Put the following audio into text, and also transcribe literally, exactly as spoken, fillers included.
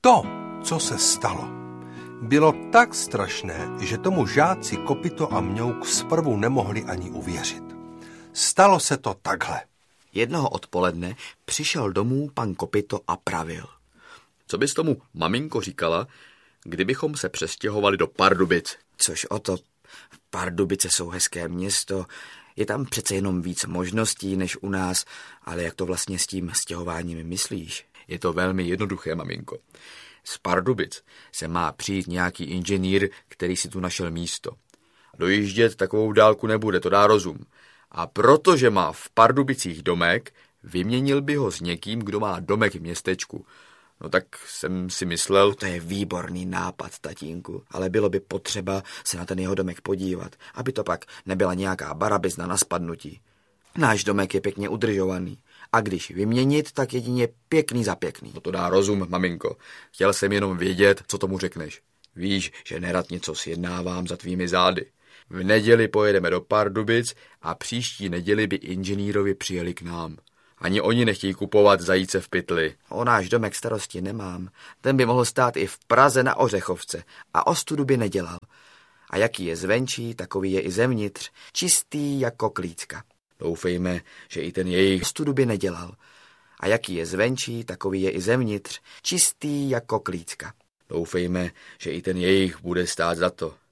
To, co se stalo, bylo tak strašné, že tomu žáci Kopyto a Mňouk zprvu nemohli ani uvěřit. Stalo se to takhle. Jednoho odpoledne přišel domů pan Kopyto a pravil. Co bys tomu, maminko, říkala, kdybychom se přestěhovali do Pardubic? Což o to, Pardubice jsou hezké město, je tam přece jenom víc možností než u nás, ale jak to vlastně s tím stěhováním myslíš? Je to velmi jednoduché, maminko. Z Pardubic se má přijít nějaký inženýr, který si tu našel místo. Dojíždět takovou dálku nebude, to dá rozum. A protože má v Pardubicích domek, vyměnil by ho s někým, kdo má domek v městečku. No tak jsem si myslel... No to je výborný nápad, tatínku, ale bylo by potřeba se na ten jeho domek podívat, aby to pak nebyla nějaká barabizna na spadnutí. Náš domek je pěkně udržovaný a když vyměnit, tak jedině pěkný za pěkný. No to dá rozum, maminko. Chtěl jsem jenom vědět, co tomu řekneš. Víš, že nerad něco sjednávám za tvými zády. V neděli pojedeme do Pardubic a příští neděli by inženýrovi přijeli k nám. Ani oni nechtějí kupovat zajíce v pytli. O náš domek starosti nemám. Ten by mohl stát i v Praze na Ořechovce a ostudu by nedělal. A jaký je zvenčí, takový je i zevnitř. Čistý jako klícka. Doufejme, že i ten jejich ostudu by nedělal. A jaký je zvenčí, takový je i zevnitř. Čistý jako klícka. Doufejme, že i ten jejich bude stát za to.